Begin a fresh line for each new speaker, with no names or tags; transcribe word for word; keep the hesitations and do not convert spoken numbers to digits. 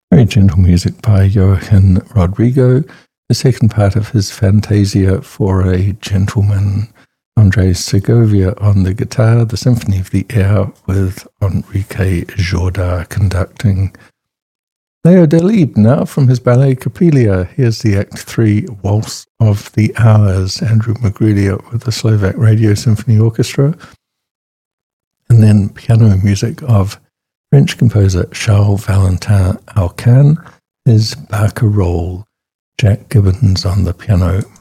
Very gentle music by Joaquin Rodrigo, the second part of his Fantasia for a Gentleman. Andres Segovia on the guitar, the Symphony of the Air with Enrique Jorda conducting. Leo Delibes now from his ballet Coppelia. Here's the Act three Waltz of the Hours, Andrew Magrulia with the Slovak Radio Symphony Orchestra. And then piano music of French composer Charles Valentin Alcan, his Barcarolle, Jack Gibbons on the piano.